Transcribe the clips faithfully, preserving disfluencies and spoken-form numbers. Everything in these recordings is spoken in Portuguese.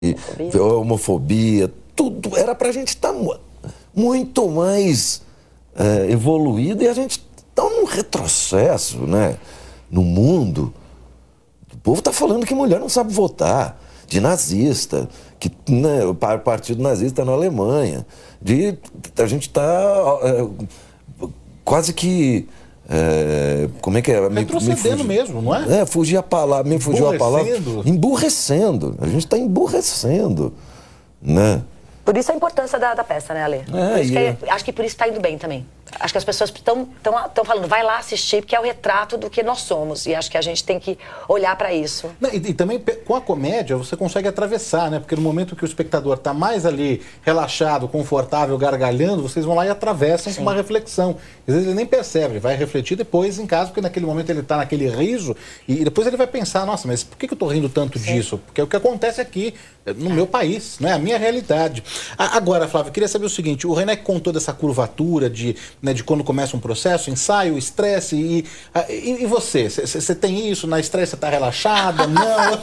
homofobia, homofobia tudo era pra gente estar tá muito mais é, evoluído, e a gente tá num retrocesso, né? No mundo. O povo tá falando que mulher não sabe votar, de nazista, que né, o partido nazista na Alemanha, de a gente tá é, quase que é, como é que é? Retrocedendo me, me mesmo, não é? É, fugir a palavra, me fugiu a palavra. Emburrecendo. A gente está emburrecendo, né? Por isso a importância da, da peça, né, Ale? É, que é. é, acho que por isso está indo bem também. Acho que as pessoas estão falando, vai lá assistir, porque é o retrato do que nós somos. E acho que a gente tem que olhar para isso. E, e também com a comédia você consegue atravessar, né? Porque no momento que o espectador está mais ali relaxado, confortável, gargalhando, vocês vão lá e atravessam Sim. com uma reflexão. Às vezes ele nem percebe, ele vai refletir depois em casa, porque naquele momento ele está naquele riso e depois ele vai pensar, nossa, mas por que eu estou rindo tanto Sim. disso? Porque é o que acontece aqui no é. meu país, né? A minha realidade. Agora, Flávia, eu queria saber o seguinte, o Reineck contou dessa curvatura de... Né, de quando começa um processo, ensaio, estresse e, e, e você? Você tem isso? Na estresse você está relaxada? Não?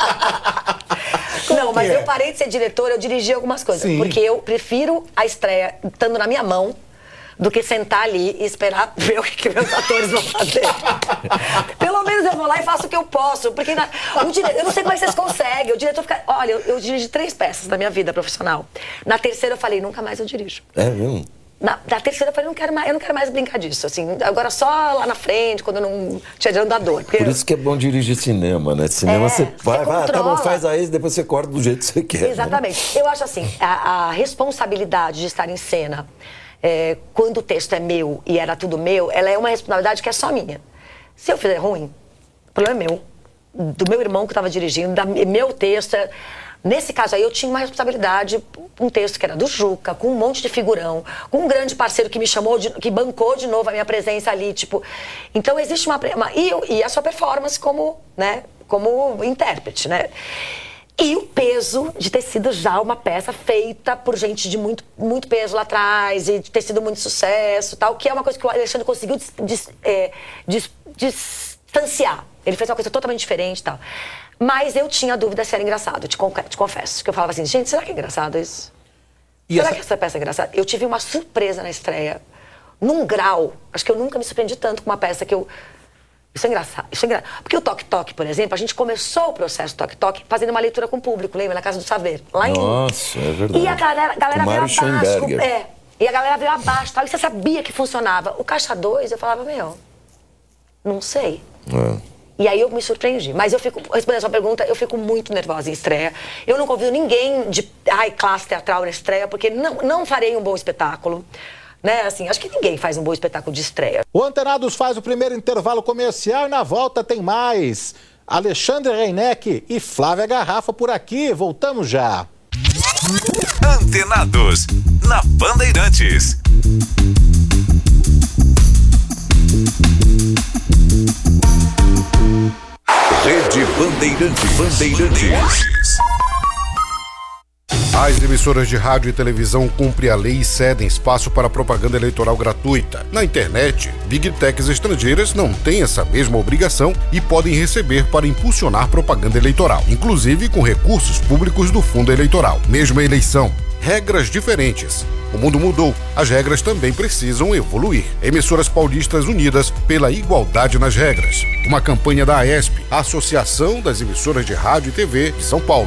Não, mas é? eu parei de ser diretora, eu dirigi algumas coisas. Sim. Porque eu prefiro a estreia estando na minha mão do que sentar ali e esperar ver o que, que meus atores vão fazer. Pelo menos eu vou lá e faço o que eu posso. Porque na, o dire... eu não sei como é que vocês conseguem. O diretor fica... Olha, eu, eu dirigi três peças na minha vida profissional. Na terceira eu falei, nunca mais eu dirijo. É mesmo? Na, na terceira eu falei, não quero mais, eu não quero mais brincar disso, assim, agora só lá na frente, quando eu não tinha andador. Por isso que é bom dirigir cinema, né? Cinema é, você vai, vai, tá bom, faz aí, depois você corta do jeito que você quer. Exatamente. Né? Eu acho assim, a, a responsabilidade de estar em cena, é, quando o texto é meu e era tudo meu, ela é uma responsabilidade que é só minha. Se eu fizer ruim, o problema é meu, do meu irmão que estava dirigindo, da, meu texto... É, nesse caso aí, eu tinha uma responsabilidade, um texto que era do Juca, com um monte de figurão, com um grande parceiro que me chamou, de, que bancou de novo a minha presença ali, tipo... Então, existe uma... uma e, e a sua performance como, né, como intérprete, né? E o peso de ter sido já uma peça feita por gente de muito, muito peso lá atrás, e de ter sido muito sucesso, tal, que é uma coisa que o Alexandre conseguiu dis, dis, é, dis, distanciar. Ele fez uma coisa totalmente diferente e tal. Mas eu tinha dúvida se era engraçado, te, te confesso. Que eu falava assim, gente, será que é engraçado isso? E será essa... que essa peça é engraçada? Eu tive uma surpresa na estreia, num grau. Acho que eu nunca me surpreendi tanto com uma peça que eu... Isso é engraçado, isso é engraçado. Porque o Toque Toque, por exemplo, a gente começou o processo Toque Toque fazendo uma leitura com o público, lembra? Na Casa do Saber, lá em... Nossa, é verdade. E a galera, galera veio abaixo. É, e a galera veio abaixo, tal, e você sabia que funcionava. O Caixa dois, eu falava, meu, não sei. É. E aí eu me surpreendi. Mas eu fico, respondendo a sua pergunta, eu fico muito nervosa em estreia. Eu não convido ninguém de ai, classe teatral na estreia, porque não, não farei um bom espetáculo. Né? Assim, acho que ninguém faz um bom espetáculo de estreia. O Antenados faz o primeiro intervalo comercial e na volta tem mais. Alexandre Reineck e Flávia Garrafa por aqui. Voltamos já. Antenados, na Bandeirantes. Rede Bandeirantes. Bandeirantes. As emissoras de rádio e televisão cumprem a lei e cedem espaço para propaganda eleitoral gratuita. Na internet, Big Techs estrangeiras não têm essa mesma obrigação e podem receber para impulsionar propaganda eleitoral, inclusive com recursos públicos do fundo eleitoral. Mesma eleição, regras diferentes. O mundo mudou, as regras também precisam evoluir. Emissoras paulistas unidas pela igualdade nas regras. Uma campanha da AESP, Associação das Emissoras de Rádio e T V de São Paulo.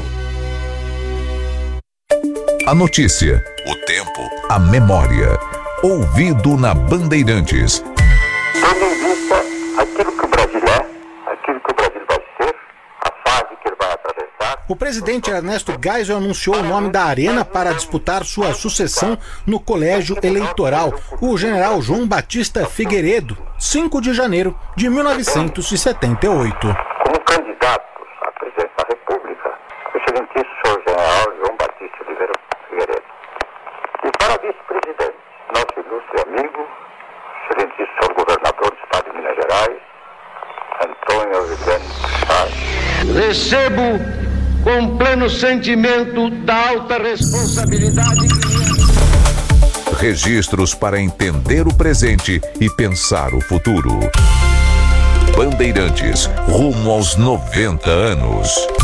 A notícia, o tempo, a memória. Ouvido na Bandeirantes. Tendo em vista aquilo que o Brasil é, aquilo que o Brasil vai ser, a fase que ele vai atravessar. O presidente Ernesto Geisel anunciou o nome da Arena para disputar sua sucessão no colégio eleitoral, o general João Batista Figueiredo, cinco de janeiro de mil novecentos e setenta e oito. Como candidato à presidência da República, o excelentíssimo senhor general João Batista Oliveira Figueiredo. E para vice-presidente, nosso ilustre amigo, excelentíssimo senhor governador do estado de Minas Gerais, Antônio Aureliano Salles. Recebo com pleno sentimento da alta responsabilidade. Registros para entender o presente e pensar o futuro. Bandeirantes, rumo aos noventa anos.